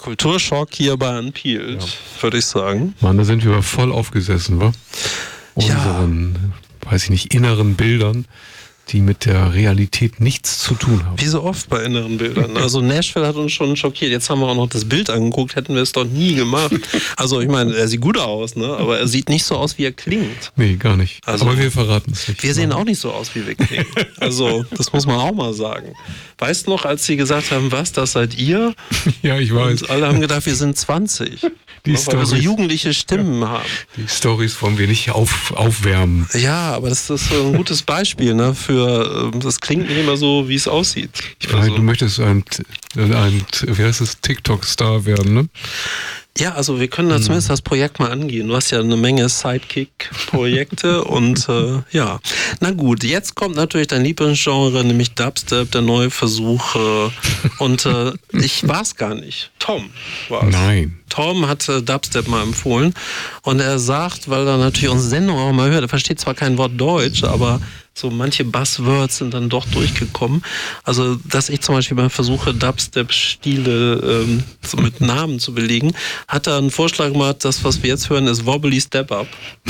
Kulturschock hier bei Unpeeled, würde ich sagen. Mann, da sind wir voll aufgesessen, wa? Unseren, weiß ich nicht, inneren Bildern, die mit der Realität nichts zu tun haben. Wie so oft bei inneren Bildern. Also Nashville hat uns schon schockiert. Jetzt haben wir auch noch das Bild angeguckt, hätten wir es doch nie gemacht. Also ich meine, er sieht gut aus, ne? Aber er sieht nicht so aus, wie er klingt. Nee, gar nicht. Also, aber wir verraten es nicht. Wir sehen auch nicht so aus, wie wir klingen. Also das muss man auch mal sagen. Weißt du noch, als sie gesagt haben, was, das seid ihr? Ja, ich weiß. Und alle haben gedacht, wir sind 20. Weil wir so jugendliche Stimmen haben. Die Storys wollen wir nicht aufwärmen. Ja, aber das ist so ein gutes Beispiel, ne, für, das klingt nicht immer so, wie es aussieht. Ich meine, du möchtest ein wie heißt es, TikTok-Star werden, ne? Ja, also wir können da zumindest das Projekt mal angehen. Du hast ja eine Menge Sidekick-Projekte und ja. Na gut, jetzt kommt natürlich dein Lieblingsgenre, nämlich Dubstep, der neue Versuch. Und ich war es gar nicht. Tom war es. Nein. Tom hat Dubstep mal empfohlen und er sagt, weil er natürlich unsere Sendung auch mal hört, er versteht zwar kein Wort Deutsch, aber so manche Buzzwords sind dann doch durchgekommen. Also, dass ich zum Beispiel mal versuche, Dubstep-Stile so mit Namen zu belegen, hat er einen Vorschlag gemacht, das, was wir jetzt hören, ist Wobbly Step Up.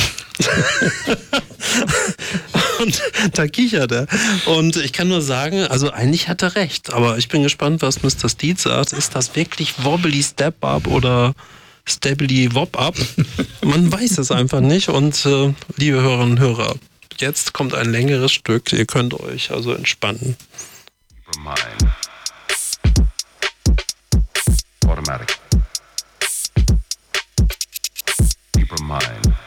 Und da kichert er. Und ich kann nur sagen, also eigentlich hat er recht, aber ich bin gespannt, was Mr. Steed sagt. Ist das wirklich Wobbly Step Up oder Stably Wop Up? Man weiß es einfach nicht. Und liebe Hörerinnen und Hörer, jetzt kommt ein längeres Stück. Ihr könnt euch also entspannen. Automatic. Deeper mind.